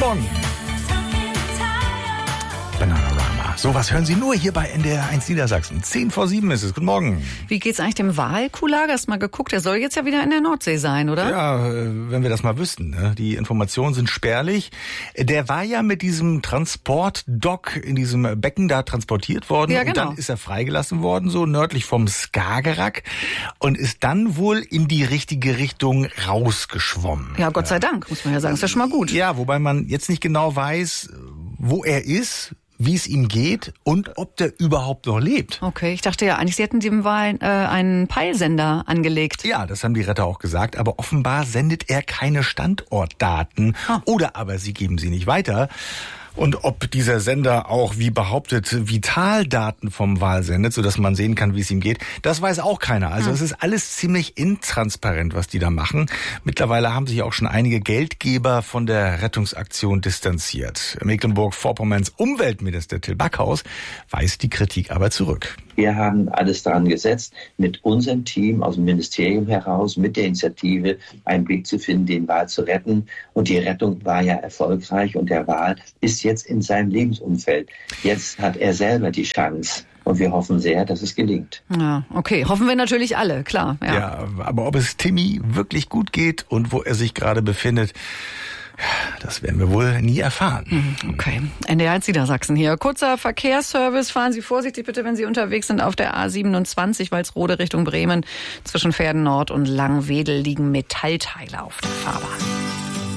Morgen. Bananarama. Sowas hören Sie nur hier bei NDR 1 Niedersachsen. 6:50 ist es. Guten Morgen. Wie geht's eigentlich dem Wahlkuhlager? Hast du mal geguckt? Der soll jetzt ja wieder in der Nordsee sein, oder? Ja, wenn wir das mal wüssten. Ne? Die Informationen sind spärlich. Der war ja mit diesem Transportdock in diesem Becken da transportiert worden. Ja, genau. Und dann ist er freigelassen worden, so nördlich vom Skagerrak. Und ist dann wohl in die richtige Richtung rausgeschwommen. Ja, Gott sei Dank, muss man ja sagen. Ist ja schon mal gut. Ja, wobei man jetzt nicht genau weiß, wo er ist, wie es ihm geht und ob der überhaupt noch lebt. Okay, ich dachte ja eigentlich, Sie hätten dem Wal einen Peilsender angelegt. Ja, das haben die Retter auch gesagt, aber offenbar sendet er keine Standortdaten oder aber sie geben sie nicht weiter. Und ob dieser Sender auch, wie behauptet, Vitaldaten vom Wal sendet, sodass man sehen kann, wie es ihm geht, das weiß auch keiner. Also es ist alles ziemlich intransparent, was die da machen. Mittlerweile haben sich auch schon einige Geldgeber von der Rettungsaktion distanziert. Mecklenburg-Vorpommerns Umweltminister Till Backhaus weist die Kritik aber zurück. Wir haben alles daran gesetzt, mit unserem Team aus dem Ministerium heraus, mit der Initiative, einen Weg zu finden, den Wal zu retten. Und die Rettung war ja erfolgreich und der Wal ist jetzt in seinem Lebensumfeld. Jetzt hat er selber die Chance. Und wir hoffen sehr, dass es gelingt. Ja, okay. Hoffen wir natürlich alle, klar. Ja, aber ob es Timmy wirklich gut geht und wo er sich gerade befindet, das werden wir wohl nie erfahren. Okay. NDR 1 Niedersachsen hier. Kurzer Verkehrsservice. Fahren Sie vorsichtig bitte, wenn Sie unterwegs sind auf der A27, Walsrode Richtung Bremen. Zwischen Pferden Nord und Langwedel liegen Metallteile auf der Fahrbahn.